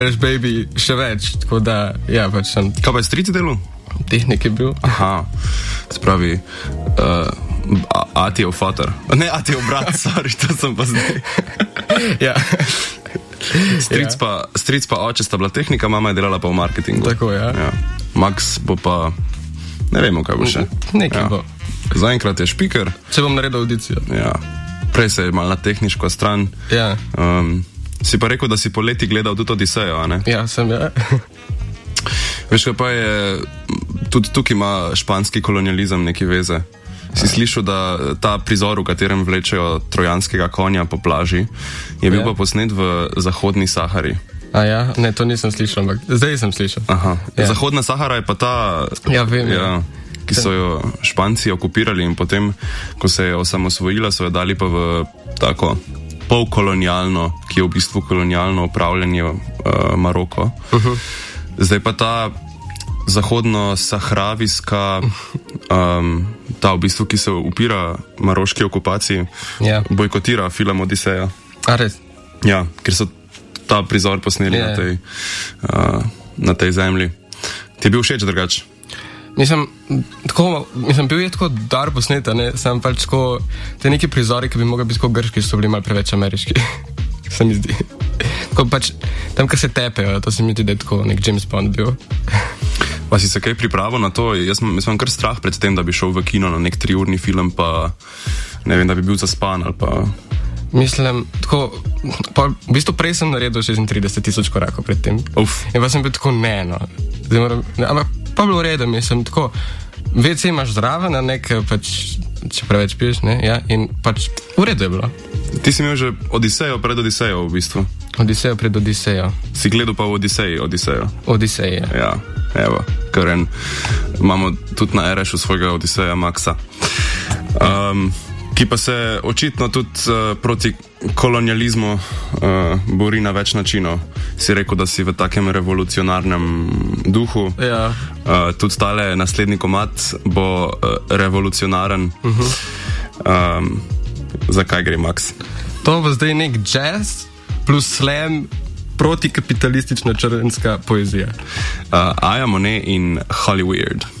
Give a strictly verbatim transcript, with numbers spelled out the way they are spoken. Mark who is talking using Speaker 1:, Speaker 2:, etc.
Speaker 1: Reš baby še več, tako da, ja, pač sem...
Speaker 2: Kaj pa je stric delal?
Speaker 1: Tehnik je bil.
Speaker 2: Aha, spravi, uh, Atijev fater. Ne, Atijev brat, sorry, to sem pa zdaj.
Speaker 1: Ja.
Speaker 2: Stric, ja. Pa, stric pa oče sta bila tehnika, mama je delala pa v marketingu.
Speaker 1: Tako, ja.
Speaker 2: Ja. Max bo pa, ne vemo, kaj bo še.
Speaker 1: Nekaj
Speaker 2: ja.
Speaker 1: bo.
Speaker 2: Zaenkrat je špiker.
Speaker 1: Če bom naredil audicijo.
Speaker 2: Ja. Prej se je mal na tehniško stran.
Speaker 1: Ja.
Speaker 2: Um, si pa rekel, da si poleti gledal tudi Odisejo, a ne?
Speaker 1: Ja, sem, ja.
Speaker 2: Veš, kaj pa je, tudi tukaj ima španski kolonializem neki veze. Si slišal, da ta prizor, v katerem vlečejo trojanskega konja po plaži, je bil ja. pa posnet v Zahodni Sahari.
Speaker 1: A ja? Ne, to nisem slišal, ampak zdaj sem slišal.
Speaker 2: Aha.
Speaker 1: Ja.
Speaker 2: Zahodna Sahara je pa ta...
Speaker 1: Ja, vem.
Speaker 2: Ja, ki so jo Španci okupirali in potem, ko se je osamosvojila, so jo dali pa v tako polkolonialno, ki je v bistvu kolonialno upravljanje uh, Maroko. Uh-huh. Zdaj pa ta zahodno-sahravijska um, ta v bistvu, ki se upira maroški okupaciji,
Speaker 1: ja.
Speaker 2: bojkotira film Odiseja.
Speaker 1: A res?
Speaker 2: Ja, ker so ta prizor posneli yeah. na, tej, uh, na tej zemlji. Ti je bil všeč drugače?
Speaker 1: Mislim, tako, mislim, bil je tako dar posneta, ne, sem pač tako, te neki prizori, ki bi mogli biti tako grški, so bili malo preveč ameriški, se mi zdi. Tako pač, tam, kar se tepejo, to se mi zdi, da je tako nek James Bond bil.
Speaker 2: Pa si se kaj pripravil na to? Jaz imam kar strah pred tem, da bi šel v kino na nek triurni film, pa ne vem, da bi bil zaspan ali pa...
Speaker 1: Mislim, tako, pa v bistvu prej sem naredil šestintrideset tisoč korakov pred tem.
Speaker 2: Uf.
Speaker 1: In pa sem bil tako, ne, no. Zdaj moram, ne, ampak pa bilo redo, mislim, tako, ve ce imaš zraven, a nek, pač, če preveč piješ, ne, ja, in pač v redu je bilo.
Speaker 2: Ti si imel že Odisejo pred Odisejo v bistvu.
Speaker 1: Odisejo pred Odisejo.
Speaker 2: Si gledal pa v Odiseji Odisejo.
Speaker 1: Odiseji, ja.
Speaker 2: Ja, evo, kar en, imamo tudi na Erešu svojega Odiseja Maxa. Um, ki pa se očitno tudi uh, proti kolonializmu uh, bori na več načinov. Si rekel, da si v takem revolucionarnem duhu.
Speaker 1: Ja.
Speaker 2: Uh, tudi tale naslednji komad bo uh, revolucionaren. Uh-huh. Um, zakaj gre, Max?
Speaker 1: To bo zdaj nek jazz plus slam protikapitalistična črnska poezija.
Speaker 2: Uh, Aya Monet in Holly Weird.